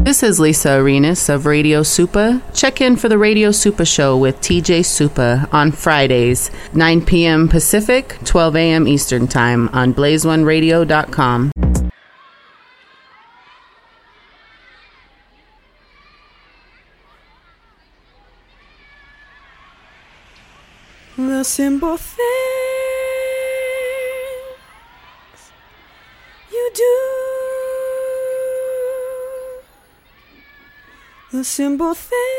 This is Lisa Arenas of Radio Supa. Check in for the Radio Supa Show with TJ Supa on Fridays, 9 p.m. Pacific, 12 a.m. Eastern Time on blaze1radio.com. The simple things you do, the simple things